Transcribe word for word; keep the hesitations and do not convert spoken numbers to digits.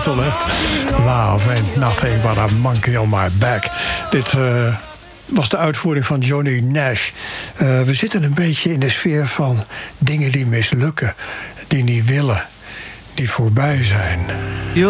titel, hè? Love ain't nothing but a monkey on my back. Dit uh, was de uitvoering van Johnny Nash. Uh, we zitten een beetje in de sfeer van dingen die mislukken, die niet willen, die voorbij zijn.